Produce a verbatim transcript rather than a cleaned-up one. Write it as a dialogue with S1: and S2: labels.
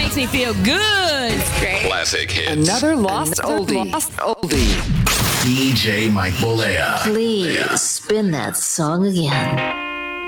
S1: makes me feel good. Great.
S2: Classic hits.
S3: Another lost
S4: Another
S3: oldie.
S4: lost oldie.
S2: D J Mike Bolea.
S5: Please spin that song again.